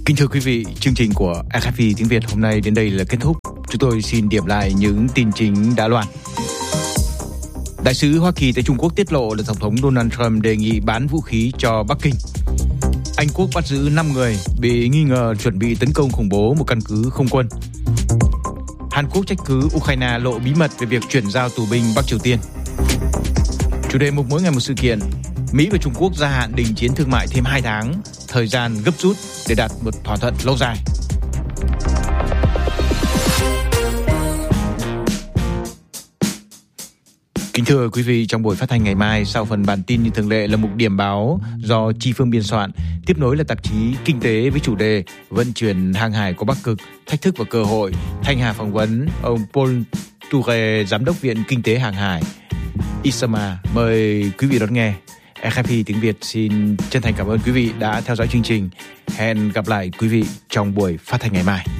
Kính thưa quý vị, chương trình của RFI tiếng Việt hôm nay đến đây là kết thúc. Chúng tôi xin điểm lại những tin chính đã loan. Đại sứ Hoa Kỳ tại Trung Quốc tiết lộ là Tổng thống Donald Trump đề nghị bán vũ khí cho Bắc Kinh. Anh Quốc bắt giữ 5 người bị nghi ngờ chuẩn bị tấn công khủng bố một căn cứ không quân. Hàn Quốc trách cứ Ukraine lộ bí mật về việc chuyển giao tù binh Bắc Triều Tiên. Chủ đề mục mỗi ngày một sự kiện. Mỹ và Trung Quốc gia hạn đình chiến thương mại thêm 2 tháng, thời gian gấp rút để đạt một thỏa thuận lâu dài. Kính thưa quý vị, trong buổi phát thanh ngày mai, sau phần bản tin như thường lệ là mục điểm báo do Chi Phương biên soạn, tiếp nối là tạp chí Kinh tế với chủ đề vận chuyển hàng hải qua Bắc Cực, thách thức và cơ hội. Thanh Hà phỏng vấn ông Paul Touré, giám đốc Viện Kinh tế Hàng hải ISMA. Mời quý vị đón nghe. RFI tiếng Việt xin chân thành cảm ơn quý vị đã theo dõi chương trình. Hẹn gặp lại quý vị trong buổi phát thanh ngày mai.